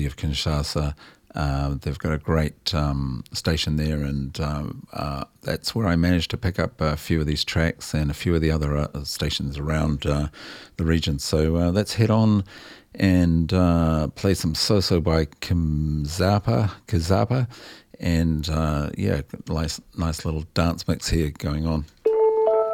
of Kinshasa. They've got a great station there, and that's where I managed to pick up a few of these tracks and a few of the other stations around the region. So let's head on and play some So-So by Kizapa, and nice little dance mix here going on.